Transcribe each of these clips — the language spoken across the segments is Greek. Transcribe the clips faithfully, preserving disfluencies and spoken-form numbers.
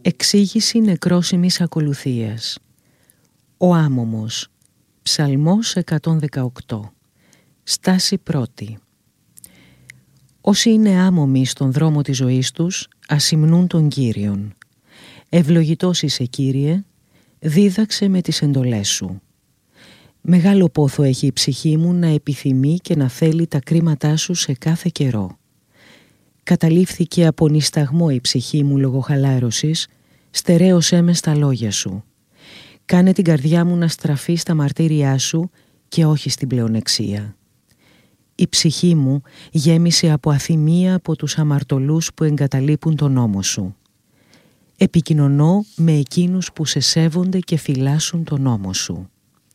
Εξήγηση νεκρόσιμης ακολουθίας. Ο άμωμος. Ψαλμός εκατόν δεκαοκτώ. Στάση πρώτη. Όσοι είναι άμωμοι στον δρόμο της ζωής τους, ας υμνούν τον Κύριον. Ευλογητός είσαι, Κύριε, δίδαξε με τις εντολές σου. Μεγάλο πόθο έχει η ψυχή μου να επιθυμεί και να θέλει τα κρίματά σου σε κάθε καιρό. Καταλήφθηκε από νησταγμό η ψυχή μου λόγω χαλάρωσης, στερέωσέ με στα λόγια σου. Κάνε την καρδιά μου να στραφεί στα μαρτύριά σου και όχι στην πλεονεξία. Η ψυχή μου γέμισε από αθυμία από τους αμαρτωλούς που εγκαταλείπουν τον νόμο σου. Επικοινωνώ με εκείνους που σε σέβονται και φυλάσσουν τον νόμο σου.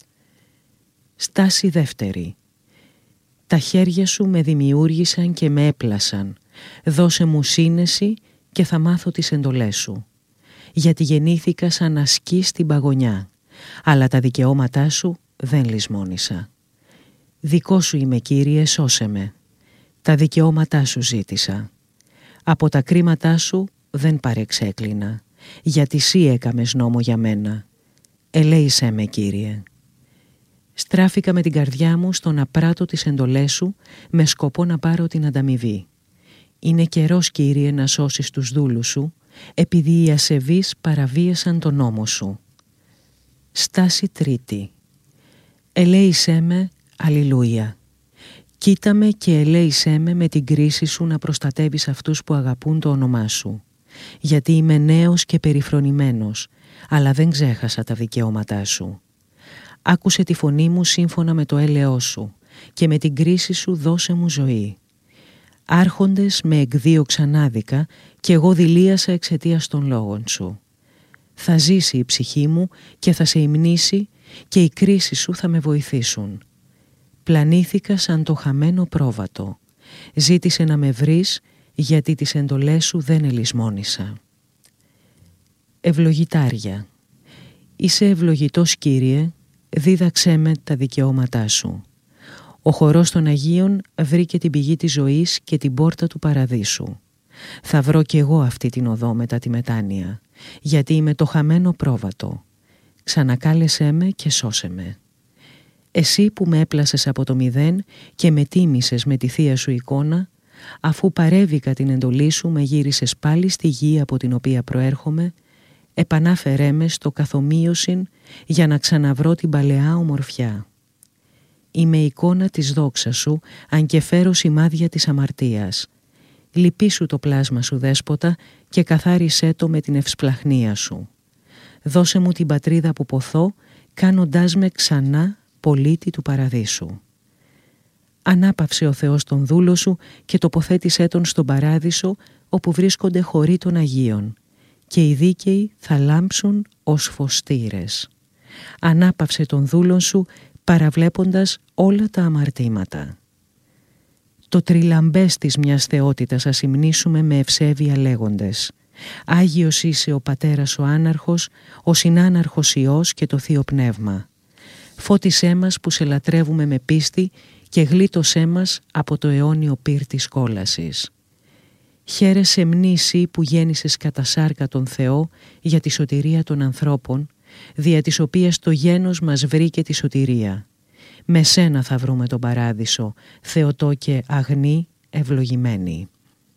Στάση δεύτερη. Τα χέρια σου με δημιούργησαν και με έπλασαν. Δώσε μου σύνεση και θα μάθω τις εντολές σου. Γιατί γεννήθηκα σαν ασκή στην παγωνιά, αλλά τα δικαιώματά σου δεν λησμόνησα. Δικό σου είμαι, Κύριε, σώσε με. Τα δικαιώματά σου ζήτησα. Από τα κρίματά σου δεν παρεξέκλεινα, γιατί σύ έκαμες νόμο για μένα. Ελέησέ με, Κύριε. Στράφηκα με την καρδιά μου στο να πράττω τις εντολές σου με σκοπό να πάρω την ανταμοιβή. Είναι καιρός, Κύριε, να σώσεις τους δούλους σου, επειδή οι ασεβείς παραβίασαν τον νόμο σου. Στάση τρίτη. Ελέησέ με, αλληλούια. Κοίτα με και ελέησέ με με την κρίση σου να προστατεύεις αυτούς που αγαπούν το όνομά σου. Γιατί είμαι νέος και περιφρονημένος, αλλά δεν ξέχασα τα δικαιώματά σου. Άκουσε τη φωνή μου σύμφωνα με το έλεος σου και με την κρίση σου δώσε μου ζωή. Άρχοντες με εκδίωξαν άδικα και εγώ δειλίασα εξαιτίας των λόγων σου. Θα ζήσει η ψυχή μου και θα σε υμνήσει και οι κρίσεις σου θα με βοηθήσουν. Πλανήθηκα σαν το χαμένο πρόβατο. Ζήτησε να με βρεις γιατί τις εντολές σου δεν ελισμόνησα. Ευλογητάρια. Είσαι ευλογητός, Κύριε, δίδαξέ με τα δικαιώματά σου. Ο χορός των Αγίων βρήκε την πηγή της ζωής και την πόρτα του παραδείσου. Θα βρω κι εγώ αυτή την οδό μετά τη μετάνοια, γιατί είμαι το χαμένο πρόβατο. Ξανακάλεσέ με και σώσε με. Εσύ που με έπλασες από το μηδέν και με τίμησες με τη θεία σου εικόνα, αφού παρέβηκα την εντολή σου με γύρισες πάλι στη γη από την οποία προέρχομαι, επανάφερέ με στο καθομοίωσιν για να ξαναβρω την παλαιά ομορφιά. Είμαι εικόνα της δόξας σου, αν και φέρω σημάδια της αμαρτίας. Λυπήσου το πλάσμα σου, Δέσποτα, και καθάρισέ το με την ευσπλαχνία σου. Δώσε μου την πατρίδα που ποθώ, κάνοντάς με ξανά πολίτη του παραδείσου. Ανάπαυσε ο Θεός τον δούλο σου και τοποθέτησέ τον στον παράδεισο, όπου βρίσκονται χωρί των Αγίων, και οι δίκαιοι θα λάμψουν ως φωστήρες. Ανάπαυσε τον δούλον σου, παραβλέποντας όλα τα αμαρτήματα. Το τριλαμπές της μιας θεότητας ας υμνήσουμε με ευσέβεια λέγοντες. Άγιος είσαι ο Πατέρας ο Άναρχος, ο Συνάναρχος Υιός και το Θείο Πνεύμα. Φώτισέ μας που σε λατρεύουμε με πίστη και γλίτωσέ μας από το αιώνιο πύρ της κόλασης. Χαίρεσαι μνήσι που γέννησες κατά σάρκα τον Θεό για τη σωτηρία των ανθρώπων, δια της οποίας το γένος μας βρήκε τη σωτηρία. Με σένα θα βρούμε τον παράδεισο, Θεοτό και αγνή ευλογημένη.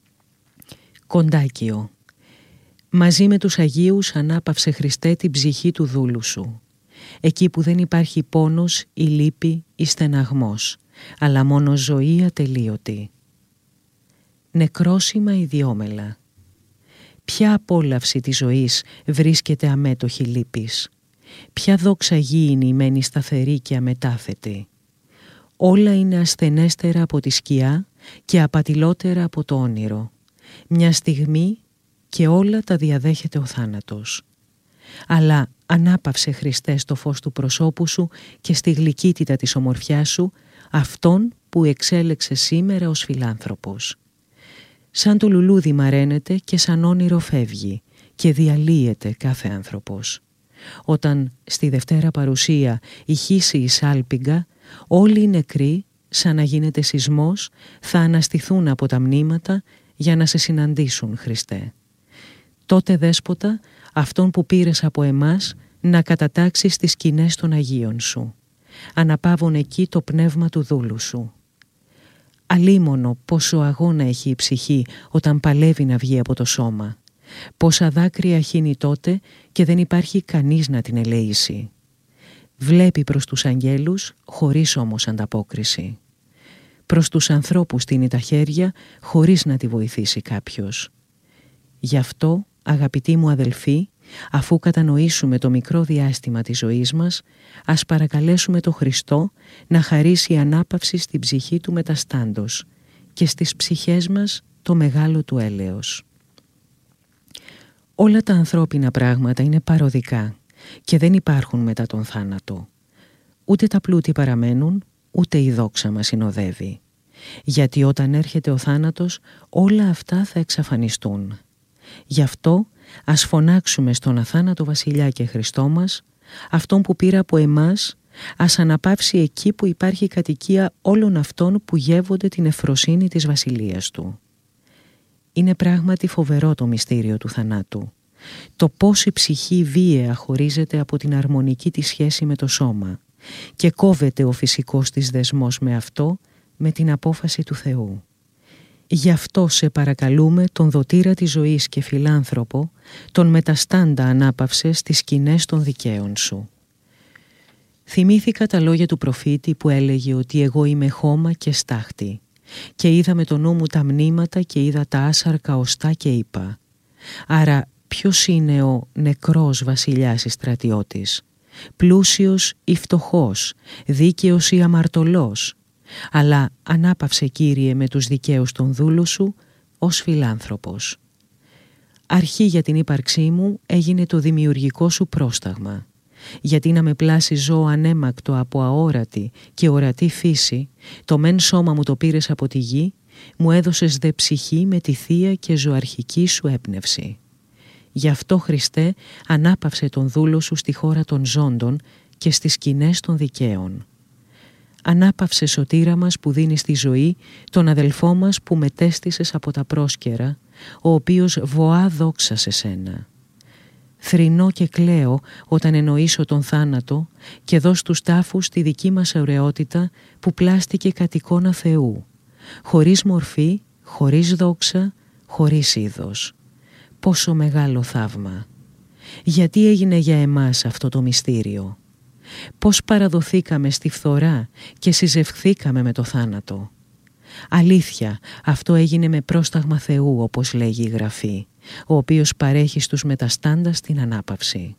Κοντάκιο. Μαζί με τους Αγίους ανάπαυσε, Χριστέ, την ψυχή του δούλου σου. Εκεί που δεν υπάρχει πόνος ή λύπη ή στεναγμός, αλλά μόνο ζωή ατελείωτη. Νεκρόσιμα ιδιόμελα. Ποια απόλαυση της ζωής βρίσκεται αμέτωχη λύπης. Ποια δόξα γήινη μένει σταθερή και αμετάθετη. Όλα είναι ασθενέστερα από τη σκιά και απατηλότερα από το όνειρο. Μια στιγμή και όλα τα διαδέχεται ο θάνατος. Αλλά ανάπαυσε, Χριστέ, στο φως του προσώπου σου και στη γλυκύτητα της ομορφιάς σου αυτόν που εξέλεξε σήμερα ως φιλάνθρωπος. Σαν το λουλούδι μαραίνεται και σαν όνειρο φεύγει και διαλύεται κάθε άνθρωπος. Όταν στη Δευτέρα Παρουσία ηχήσει η σάλπιγγα, όλοι οι νεκροί, σαν να γίνεται σεισμός, θα αναστηθούν από τα μνήματα για να σε συναντήσουν, Χριστέ. Τότε, Δέσποτα, αυτόν που πήρες από εμάς να κατατάξεις τις σκηνές των Αγίων σου. Αναπαύων εκεί το πνεύμα του δούλου σου. Αλίμονο πόσο αγώνα έχει η ψυχή όταν παλεύει να βγει από το σώμα. Πόσα δάκρυα χύνει τότε και δεν υπάρχει κανείς να την ελεήσει. Βλέπει προς τους αγγέλους χωρίς όμως ανταπόκριση. Προς τους ανθρώπους στείνει τα χέρια χωρίς να τη βοηθήσει κάποιος. Γι' αυτό, αγαπητοί μου αδελφοί, αφού κατανοήσουμε το μικρό διάστημα της ζωής μας, ας παρακαλέσουμε το Χριστό να χαρίσει ανάπαυση στην ψυχή του μεταστάντος και στις ψυχές μας το μεγάλο του έλεος. Όλα τα ανθρώπινα πράγματα είναι παροδικά και δεν υπάρχουν μετά τον θάνατο. Ούτε τα πλούτη παραμένουν, ούτε η δόξα μας συνοδεύει. Γιατί όταν έρχεται ο θάνατος, όλα αυτά θα εξαφανιστούν. Γι' αυτό ας φωνάξουμε στον αθάνατο Βασιλιά και Χριστό μας, αυτόν που πήρε από εμάς, ας αναπαύσει εκεί που υπάρχει κατοικία όλων αυτών που γεύονται την ευφροσύνη της Βασιλείας Του. Είναι πράγματι φοβερό το μυστήριο του θανάτου. Το πώς η ψυχή βίαια χωρίζεται από την αρμονική της σχέση με το σώμα και κόβεται ο φυσικός της δεσμός με αυτό με την απόφαση του Θεού. Γι' αυτό σε παρακαλούμε τον δοτήρα της ζωής και φιλάνθρωπο, τον μεταστάντα ανάπαυσε στις σκηνές των δικαίων σου. Θυμήθηκα τα λόγια του προφήτη που έλεγε ότι εγώ είμαι χώμα και στάχτη και είδα με το νου μου τα μνήματα και είδα τα άσαρκα οστά και είπα, άρα ποιος είναι ο νεκρός βασιλιάς ή στρατιώτης, πλούσιος ή φτωχός, δίκαιος ή αμαρτωλός, αλλά ανάπαυσε Κύριε με τους δικαίους των δούλου σου ως φιλάνθρωπος. Αρχή για την ύπαρξή μου έγινε το δημιουργικό σου πρόσταγμα. Γιατί να με πλάσει ζώο ανέμακτο από αόρατη και ορατή φύση, το μεν σώμα μου το πήρες από τη γη, μου έδωσες δε ψυχή με τη θεία και ζωαρχική σου έπνευση. Γι' αυτό, Χριστέ, ανάπαυσε τον δούλο σου στη χώρα των ζώντων και στις σκηνές των δικαίων. Ανάπαυσε, σωτήρα μας που δίνεις τη ζωή, τον αδελφό μας που μετέστησες από τα πρόσκαιρα, ο οποίος βοά δόξα σε σένα. Θρηνώ και κλαίω όταν εννοήσω τον θάνατο και δω στους τάφους τη δική μας ωραιότητα που πλάστηκε κατ' εικόνα Θεού, χωρίς μορφή, χωρίς δόξα, χωρίς είδος. Πόσο μεγάλο θαύμα! Γιατί έγινε για εμάς αυτό το μυστήριο? Πώς παραδοθήκαμε στη φθορά και συζευχθήκαμε με το θάνατο? Αλήθεια, αυτό έγινε με πρόσταγμα Θεού, όπως λέγει η Γραφή, ο οποίος παρέχει στους μεταστάντας την ανάπαυση.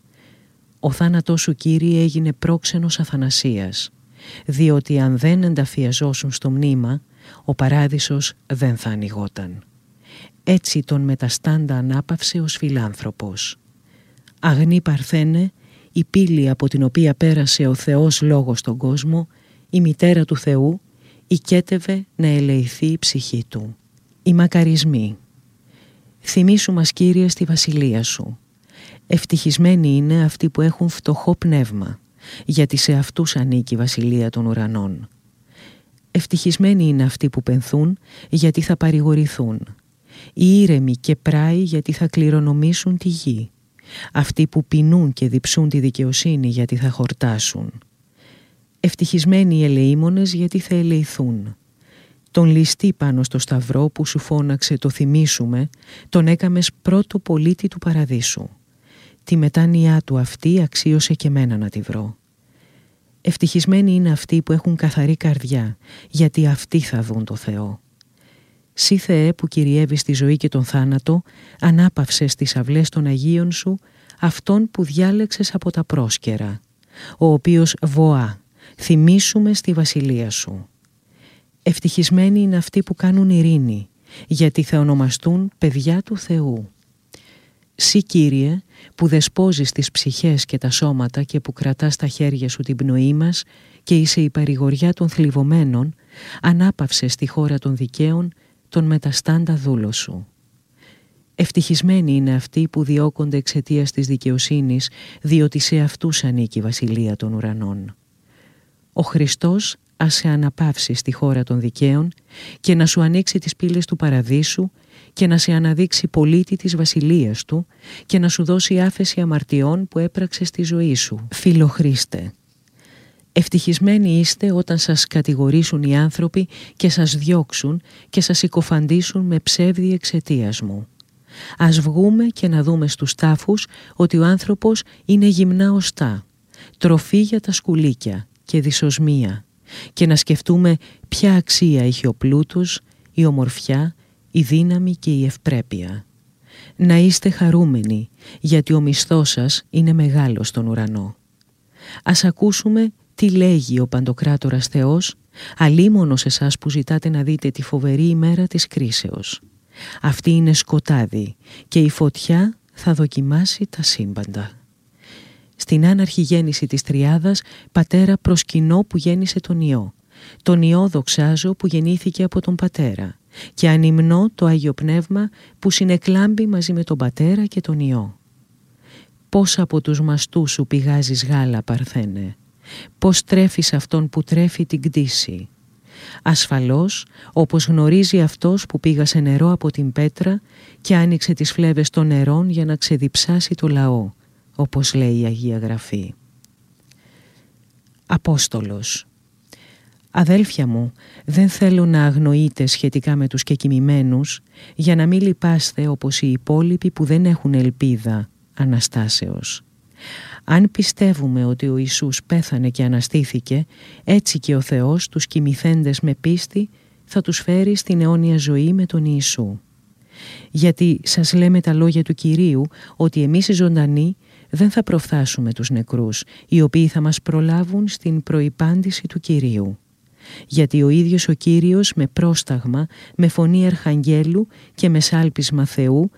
Ο θάνατός σου, Κύριε, έγινε πρόξενος αθανασίας, διότι αν δεν ενταφιαζόσουν στο μνήμα, ο παράδεισος δεν θα ανοιγόταν. Έτσι τον μεταστάντα ανάπαυσε ως φιλάνθρωπος. Αγνή Παρθένε, η πύλη από την οποία πέρασε ο Θεός Λόγος στον κόσμο, η μητέρα του Θεού, οικέτευε να ελεηθεί η ψυχή του. Οι μακαρισμοί. Θυμήσου μας, Κύριε, στη βασιλεία σου. Ευτυχισμένοι είναι αυτοί που έχουν φτωχό πνεύμα, γιατί σε αυτούς ανήκει η βασιλεία των ουρανών. Ευτυχισμένοι είναι αυτοί που πενθούν, γιατί θα παρηγορηθούν. Οι ήρεμοι και πράοι, γιατί θα κληρονομήσουν τη γη. Αυτοί που πεινούν και διψούν τη δικαιοσύνη, γιατί θα χορτάσουν. Ευτυχισμένοι οι ελεήμονες, γιατί θα ελεηθούν. Τον ληστή πάνω στο σταυρό που σου φώναξε το θυμίσουμε, τον έκαμες πρώτο πολίτη του παραδείσου. Τη μετάνοιά του αυτή αξίωσε και μένα να τη βρω. Ευτυχισμένοι είναι αυτοί που έχουν καθαρή καρδιά, γιατί αυτοί θα δουν το Θεό. Συ Θεέ που κυριεύεις τη ζωή και τον θάνατο, ανάπαυσες στις αυλές των Αγίων σου αυτόν που διάλεξες από τα πρόσκαιρα, ο οποίος βοά, θυμίσουμε στη βασιλεία σου. Ευτυχισμένοι είναι αυτοί που κάνουν ειρήνη, γιατί θα ονομαστούν παιδιά του Θεού. Συ, Κύριε, που δεσπόζεις τις ψυχές και τα σώματα και που κρατάς στα χέρια σου την πνοή μας και είσαι η παρηγοριά των θλιβωμένων, ανάπαυσες στη χώρα των δικαίων τον μεταστάντα δούλο σου. Ευτυχισμένοι είναι αυτοί που διώκονται εξαιτίας της δικαιοσύνης, διότι σε αυτούς ανήκει η βασιλεία των ουρανών. Ο Χριστός ας σε αναπαύσει στη χώρα των δικαίων και να σου ανοίξει τις πύλες του παραδείσου και να σε αναδείξει πολίτη της βασιλείας του και να σου δώσει άφεση αμαρτιών που έπραξε στη ζωή σου. Φιλοχρήστε. Ευτυχισμένοι είστε όταν σας κατηγορήσουν οι άνθρωποι και σας διώξουν και σας συκοφαντήσουν με ψεύδι εξαιτίας μου. Ας βγούμε και να δούμε στους τάφους ότι ο άνθρωπος είναι γυμνά οστά, τροφή για τα σκουλίκια και δυσοσμία, και να σκεφτούμε ποια αξία έχει ο πλούτος, η ομορφιά, η δύναμη και η ευπρέπεια. Να είστε χαρούμενοι, γιατί ο μισθός σας είναι μεγάλος στον ουρανό. Ας ακούσουμε τι λέγει ο Παντοκράτορας Θεός, αλίμονος εσάς που ζητάτε να δείτε τη φοβερή ημέρα της κρίσεως. Αυτή είναι σκοτάδι και η φωτιά θα δοκιμάσει τα σύμπαντα. Στην άναρχη γέννηση της Τριάδας, πατέρα προσκυνώ που γέννησε τον Υιό. Τον Υιό δοξάζω που γεννήθηκε από τον Πατέρα και ανυμνώ το Άγιο Πνεύμα που συνεκλάμπει μαζί με τον Πατέρα και τον Υιό. Πώς από τους μαστούς σου πηγάζεις γάλα, Παρθένε, πώς τρέφεις αυτόν που τρέφει την κτήση. Ασφαλώς, όπως γνωρίζει αυτός που πήγασε νερό από την πέτρα και άνοιξε τις φλέβες των νερών για να ξεδιψάσει το λαό, όπως λέει η Αγία Γραφή. Απόστολος. Αδέλφια μου, δεν θέλω να αγνοείτε σχετικά με τους κεκοιμημένους, για να μην λυπάστε όπως οι υπόλοιποι που δεν έχουν ελπίδα Αναστάσεως. Αν πιστεύουμε ότι ο Ιησούς πέθανε και αναστήθηκε, έτσι και ο Θεός τους κοιμηθέντες με πίστη θα τους φέρει στην αιώνια ζωή με τον Ιησού. Γιατί σας λέμε τα λόγια του Κυρίου ότι εμείς οι ζωντανοί δεν θα προφθάσουμε τους νεκρούς, οι οποίοι θα μας προλάβουν στην προϋπάντηση του Κυρίου. Γιατί ο ίδιος ο Κύριος με πρόσταγμα, με φωνή αρχαγγέλου και με σάλπισμα Θεού